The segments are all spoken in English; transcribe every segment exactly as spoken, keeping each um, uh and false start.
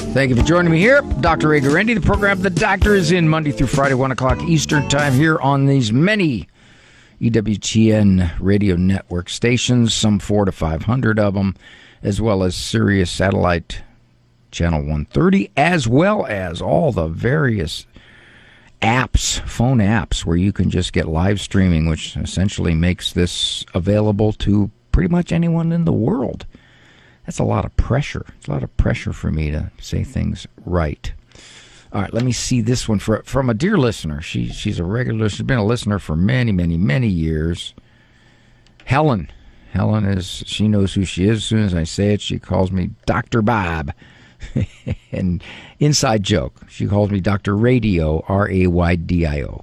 Thank you for joining me here. Doctor Ray Guarendi, the program The Doctor is in Monday through Friday, one o'clock Eastern Time here on these many E W T N radio network stations, some four to five hundred of them, as well as Sirius Satellite Channel one thirty, as well as all the various apps, phone apps, where you can just get live streaming, which essentially makes this available to pretty much anyone in the world. That's a lot of pressure. It's a lot of pressure for me to say things right. All right, let me see this one for, from a dear listener. She She's a regular. She's been a listener for many, many, many years. Helen. Helen is, she knows who she is. As soon as I say it, she calls me Doctor Bob. And inside joke, she calls me Doctor Radio, R A Y D I O.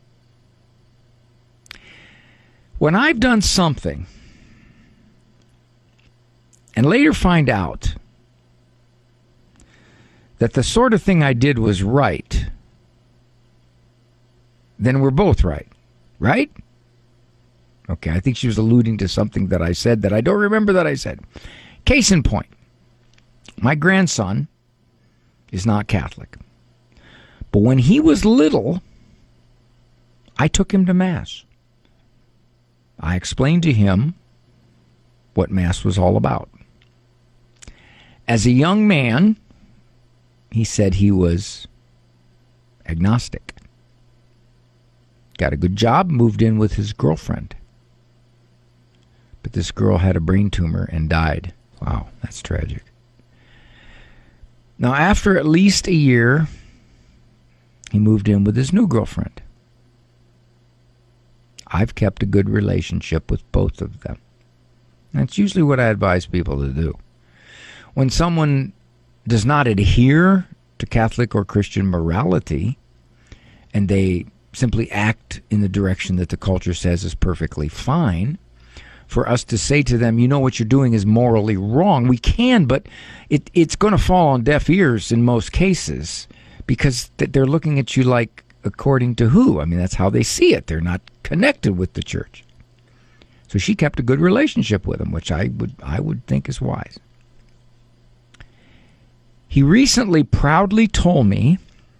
When I've done something and later find out that the sort of thing I did was right, then we're both right. Right? Okay, I think she was alluding to something that I said that I don't remember that I said. Case in point, my grandson is not Catholic. But when he was little, I took him to Mass. I explained to him what Mass was all about. As a young man, he said he was agnostic. Got a good job, moved in with his girlfriend. But this girl had a brain tumor and died. Wow, that's tragic. Now, after at least a year, he moved in with his new girlfriend. I've kept a good relationship with both of them. That's usually what I advise people to do. When someone does not adhere to Catholic or Christian morality, and they simply act in the direction that the culture says is perfectly fine, for us to say to them, you know, what you're doing is morally wrong. We can, but it, it's going to fall on deaf ears in most cases, because they're looking at you like, according to who? I mean, that's how they see it. They're not connected with the church. So she kept a good relationship with him, which I would I would think is wise. He recently proudly told me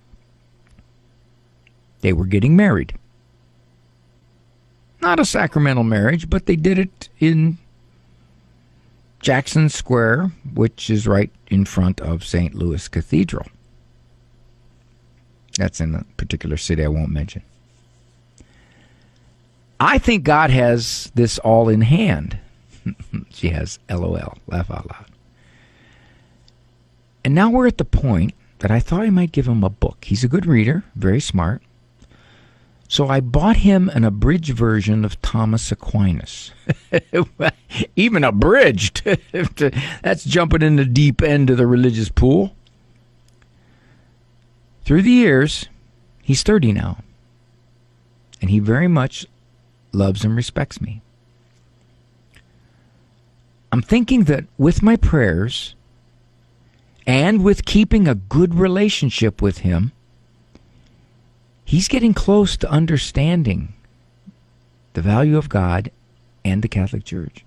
they were getting married. Not a sacramental marriage, but they did it in Jackson Square, which is right in front of Saint Louis Cathedral. That's in a particular city I won't mention. I think God has this all in hand. She has LOL, laugh out loud. And now we're at the point that I thought I might give him a book. He's a good reader, very smart. So I bought him an abridged version of Thomas Aquinas. Even abridged. That's jumping in the deep end of the religious pool. Through the years, he's thirty now. And he very much loves and respects me. I'm thinking that with my prayers and with keeping a good relationship with him, he's getting close to understanding the value of God and the Catholic Church.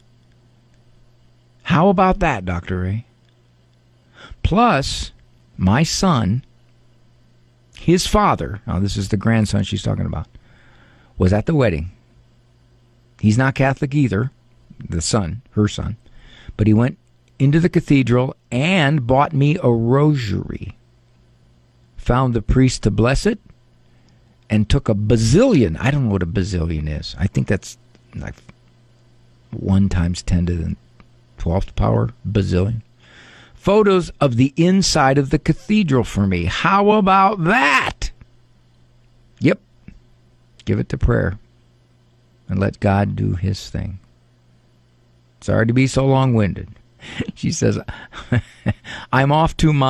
How about that, Doctor Ray? Plus, my son, his father, now this is the grandson she's talking about, was at the wedding. He's not Catholic either, the son, her son, but he went into the cathedral and bought me a rosary. Found the priest to bless it, and took a bazillion. I don't know what a bazillion is. I think that's like one times ten to the twelfth power, bazillion. Photos of the inside of the cathedral for me. How about that? Yep. Give it to prayer and let God do his thing. Sorry to be so long-winded. She says, I'm off to my